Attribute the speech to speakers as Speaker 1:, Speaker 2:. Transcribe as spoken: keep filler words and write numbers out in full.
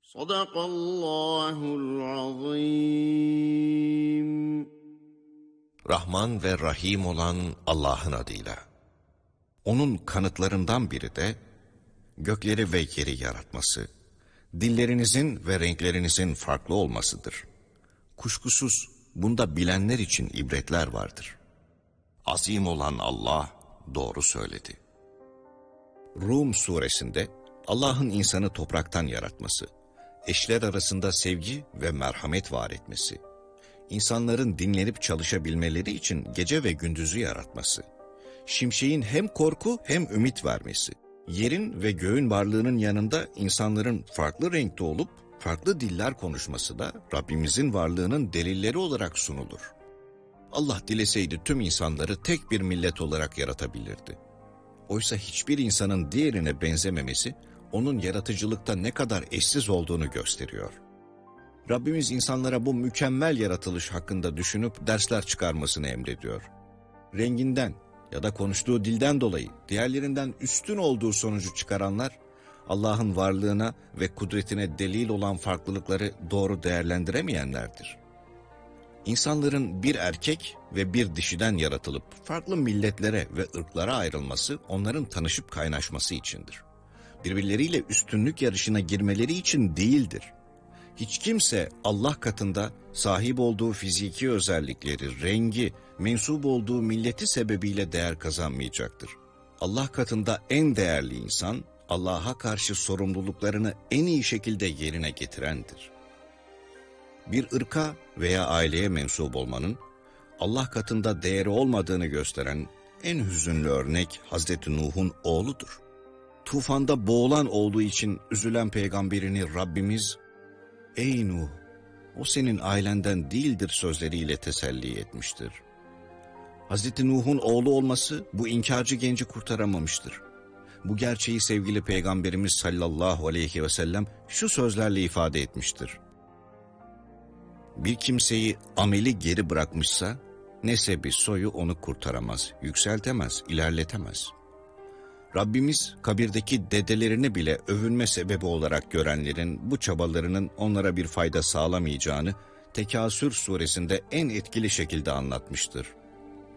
Speaker 1: Sadakallahul azim.
Speaker 2: Rahman ve Rahim olan Allah'ın adıyla. Onun kanıtlarından biri de gökleri ve yeri yaratması, dillerinizin ve renklerinizin farklı olmasıdır. Kuşkusuz bunda bilenler için ibretler vardır. Azim olan Allah doğru söyledi. Rum suresinde Allah'ın insanı topraktan yaratması, eşler arasında sevgi ve merhamet var etmesi, insanların dinlenip çalışabilmeleri için gece ve gündüzü yaratması, şimşeğin hem korku hem ümit vermesi, yerin ve göğün varlığının yanında insanların farklı renkte olup farklı diller konuşması da Rabbimizin varlığının delilleri olarak sunulur. Allah dileseydi tüm insanları tek bir millet olarak yaratabilirdi. Oysa hiçbir insanın diğerine benzememesi, onun yaratıcılıkta ne kadar eşsiz olduğunu gösteriyor. Rabbimiz insanlara bu mükemmel yaratılış hakkında düşünüp dersler çıkarmasını emrediyor. Renginden ya da konuştuğu dilden dolayı diğerlerinden üstün olduğu sonucu çıkaranlar, Allah'ın varlığına ve kudretine delil olan farklılıkları doğru değerlendiremeyenlerdir. İnsanların bir erkek ve bir dişiden yaratılıp farklı milletlere ve ırklara ayrılması onların tanışıp kaynaşması içindir. Birbirleriyle üstünlük yarışına girmeleri için değildir. Hiç kimse Allah katında sahip olduğu fiziki özellikleri, rengi, mensup olduğu milleti sebebiyle değer kazanmayacaktır. Allah katında en değerli insan, Allah'a karşı sorumluluklarını en iyi şekilde yerine getirendir. Bir ırka veya aileye mensup olmanın Allah katında değeri olmadığını gösteren en hüzünlü örnek Hazreti Nuh'un oğludur. Tufanda boğulan olduğu için üzülen peygamberini Rabbimiz, "Ey Nuh, o senin ailenden değildir" sözleriyle teselli etmiştir. Hazreti Nuh'un oğlu olması bu inkarcı genci kurtaramamıştır. Bu gerçeği sevgili Peygamberimiz sallallahu aleyhi ve sellem şu sözlerle ifade etmiştir. Bir kimseyi ameli geri bırakmışsa, nesebi soyu onu kurtaramaz, yükseltemez, ilerletemez. Rabbimiz kabirdeki dedelerini bile övünme sebebi olarak görenlerin bu çabalarının onlara bir fayda sağlamayacağını Tekasür suresinde en etkili şekilde anlatmıştır.